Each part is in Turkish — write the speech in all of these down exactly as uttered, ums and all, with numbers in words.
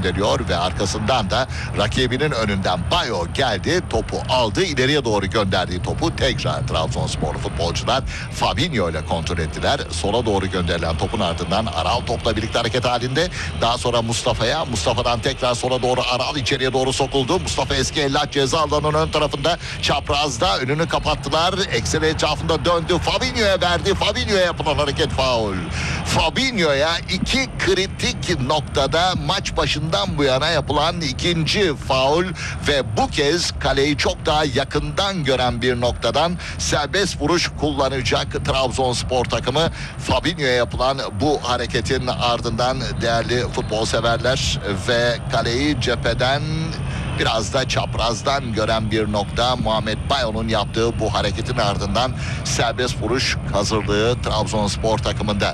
gönderiyor ve arkasından da rakibinin önünden Bayo geldi, topu aldı, ileriye doğru gönderdiği topu tekrar Trabzonsporlu futbolcular Fabinho ile kontrol ettiler. Sola doğru gönderilen topun ardından Aral topla birlikte hareket halinde. Daha sonra Mustafa'ya, Mustafa'dan tekrar sola doğru Aral içeriye doğru sokuldu. Mustafa eski Ellah ceza alanının ön tarafında çaprazda önünü kapattılar. Eksen etrafında döndü. Fabinho'ya verdi. Fabinho'ya yapılan hareket faul. Fabinho'ya iki kritik noktada maç başından bu yana yapılan ikinci faul ve bu kez kaleyi çok daha yakından gören bir noktadan serbest vuruş kullanacak Trabzonspor takımı. Fabinho'ya yapılan bu hareketin ardından değerli futbol severler ve kaleyi cepheden biraz da çaprazdan gören bir nokta Muhammed Bayo'nun yaptığı bu hareketin ardından serbest vuruş hazırlığı Trabzonspor takımında.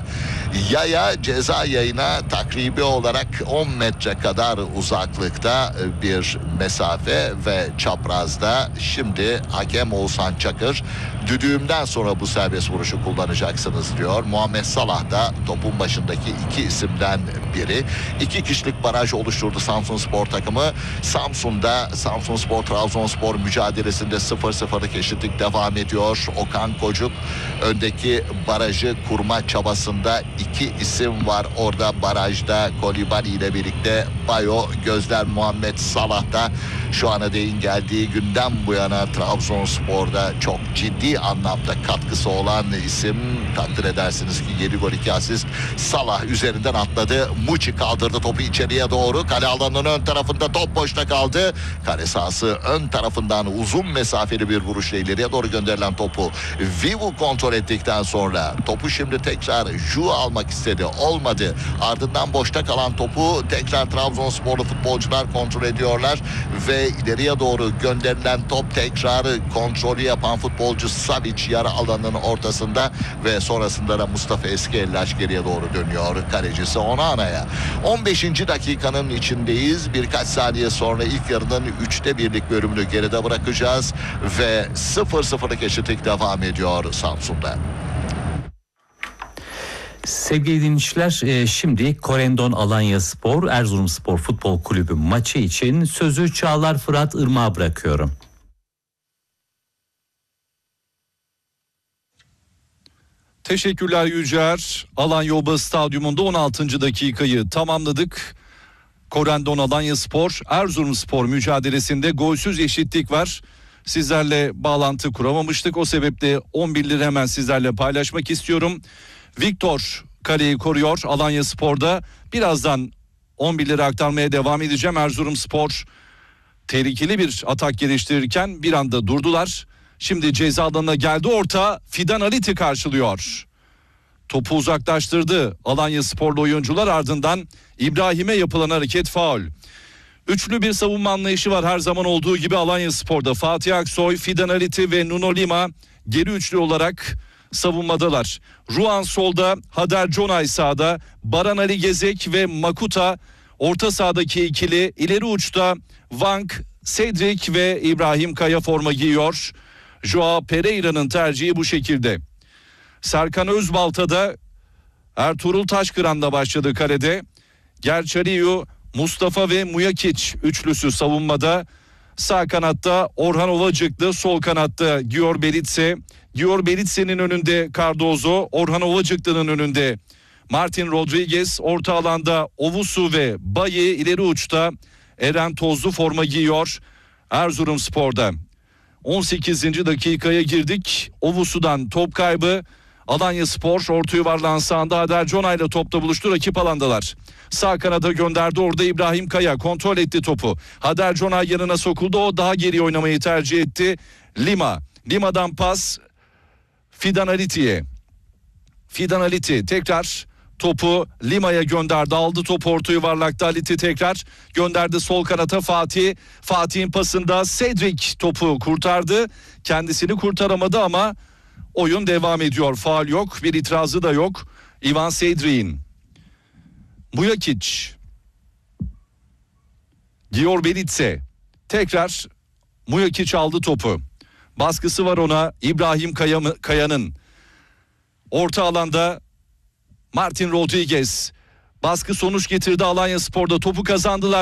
Yaya ceza yayına takribi olarak on metre kadar uzaklıkta bir mesafe ve çaprazda şimdi hakem Oğuzhan Çakır düdüğümden sonra bu serbest vuruşu kullanacaksınız diyor. Muhammed Salah da topun başındaki iki isimden biri. İki kişilik baraj oluşturdu Samsunspor takımı. Samsun'da Samsunspor Trabzonspor mücadelesinde sıfır sıfırlık eşitlik devam ediyor. Okan Kocuk öndeki barajı kurma çabasında, iki isim var orada barajda, Kolibali ile birlikte Bayo. Gözler Muhammed Salah'ta. Şu ana değin geldiği günden bu yana Trabzonspor'da çok ciddi anlamda katkısı olan isim. Takdir edersiniz ki yedi gol iki asist. Salah üzerinden atladı. Muçi kaldırdı topu içeriye doğru. Kale alanının ön tarafında top boşta kaldı. Kale sahası ön tarafından uzun mesafeli bir vuruşla ileriye doğru gönderilen topu Vivu kontrol ettikten sonra topu şimdi tekrar Ju almak istedi. Olmadı. Ardından boşta kalan topu tekrar Trabzonsporlu futbolcular kontrol ediyorlar ve ileriye doğru gönderilen top tekrar kontrolü yapan futbolcu Savic yarı alanının ortasında ve sonrasında da Mustafa Eskiellaş geriye doğru dönüyor. Kalecisi Onana'ya. on beşinci dakikanın içindeyiz. Birkaç saniye sonra ilk yarının üçte birlik bölümünü geride bırakacağız ve sıfır sıfırlık eşitlik devam ediyor Samsun'da. Sevgili dinleyiciler, şimdi Korendon Alanyaspor Erzurumspor Futbol Kulübü maçı için sözü Çağlar Fırat Irmak'a bırakıyorum. Teşekkürler Yücer. Alanya Oba Stadyumunda on altıncı dakikayı tamamladık. Korendon Alanyaspor Erzurumspor mücadelesinde golsüz eşitlik var. Sizlerle bağlantı kuramamıştık. O sebeple on birleri hemen sizlerle paylaşmak istiyorum. Viktor kaleyi koruyor Alanyaspor'da. Birazdan on birleri aktarmaya devam edeceğim. Erzurumspor tehlikeli bir atak geliştirirken bir anda durdular. Şimdi ceza alanına geldi orta. Fidan Aliti karşılıyor. Topu uzaklaştırdı Alanyasporlu oyuncular, ardından İbrahim'e yapılan hareket faul. Üçlü bir savunma anlayışı var her zaman olduğu gibi Alanyaspor'da. Fatih Aksoy, Fidan Aliti ve Nuno Lima geri üçlü olarak savunmadalar. Ruan solda, Hader Conay sağda, Baran Ali Gezek ve Makuta orta sahadaki ikili. İleri uçta Vank, Cedric ve İbrahim Kaya forma giyiyor. Joao Pereira'nın tercihi bu şekilde. Serkan Özbalta'da Ertuğrul Taşkıran'la başladı kalede. Gerçariyu, Mustafa ve Mujakic üçlüsü savunmada. Sağ kanatta Orhan Ovacıklı, sol kanatta Gior Belitse. Gior Belitse'nin önünde Cardozo, Orhan Ovacıklı'nın önünde Martin Rodriguez. Orta alanda Ovusu ve Bayi, ileri uçta Eren Tozlu forma giyiyor Erzurumspor'da. on sekizinci dakikaya girdik. Ovusu'dan top kaybı. Alanyaspor orta yuvarlağın sağında Hader Conay ile topla buluştu. Rakip alandalar. Sağ kanada gönderdi. Orada İbrahim Kaya kontrol etti topu. Hader Conay yanına sokuldu. O daha geri oynamayı tercih etti. Lima. Lima'dan pas Fidan Aliti'ye. Fidan Aliti tekrar topu Lima'ya gönderdi. Aldı topu orta yuvarlakta. Aliti tekrar gönderdi sol kanata Fatih. Fatih'in pasında Cedric topu kurtardı. Kendisini kurtaramadı ama oyun devam ediyor. Faul yok. Bir itirazı da yok. Ivan Cedric'in. Mujakic. Gior Belitse. Tekrar Mujakic aldı topu. Baskısı var ona İbrahim Kaya, Kaya'nın. Orta alanda Martin Rodriguez. Baskı sonuç getirdi Alanyaspor'da. Topu kazandılar.